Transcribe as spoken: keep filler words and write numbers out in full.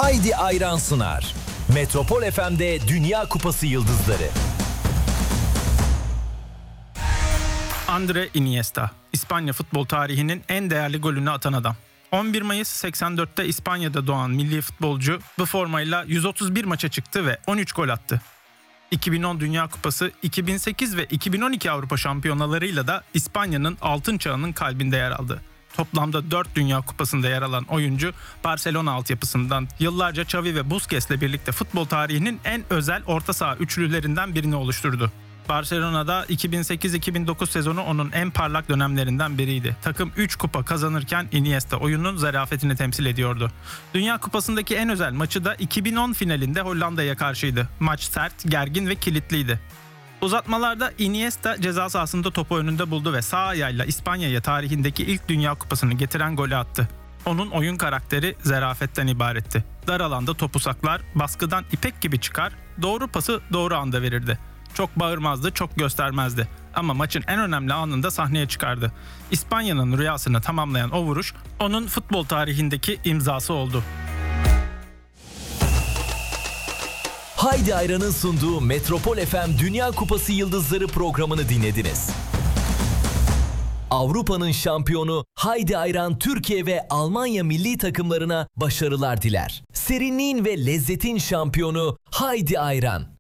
Haydi Ayran sunar. Metropol F M'de Dünya Kupası Yıldızları. Andre Iniesta, İspanya futbol tarihinin en değerli golünü atan adam. on bir Mayıs seksen dörtte İspanya'da doğan milli futbolcu bu formayla yüz otuz bir maça çıktı ve on üç gol attı. iki bin on Dünya Kupası, iki bin sekiz ve iki bin on iki Avrupa Şampiyonalarıyla da İspanya'nın altın çağının kalbinde yer aldı. Toplamda dört Dünya Kupası'nda yer alan oyuncu, Barcelona altyapısından yıllarca Xavi ve Busquets'le birlikte futbol tarihinin en özel orta saha üçlülerinden birini oluşturdu. Barcelona'da iki bin sekiz iki bin dokuz sezonu onun en parlak dönemlerinden biriydi. Takım üç kupa kazanırken Iniesta oyunun zarafetini temsil ediyordu. Dünya Kupası'ndaki en özel maçı da iki bin on finalinde Hollanda'ya karşıydı. Maç sert, gergin ve kilitliydi. Uzatmalarda Iniesta ceza sahasında topu önünde buldu ve sağ ayağıyla İspanya'ya tarihindeki ilk Dünya Kupası'nı getiren golü attı. Onun oyun karakteri zarafetten ibaretti. Dar alanda topu saklar, baskıdan ipek gibi çıkar, doğru pası doğru anda verirdi. Çok bağırmazdı, çok göstermezdi. Ama maçın en önemli anında sahneye çıkardı. İspanya'nın rüyasını tamamlayan o vuruş, onun futbol tarihindeki imzası oldu. Haydi Ayran'ın sunduğu Metropol F M Dünya Kupası Yıldızları programını dinlediniz. Avrupa'nın şampiyonu Haydi Ayran Türkiye ve Almanya milli takımlarına başarılar diler. Serinliğin ve lezzetin şampiyonu Haydi Ayran.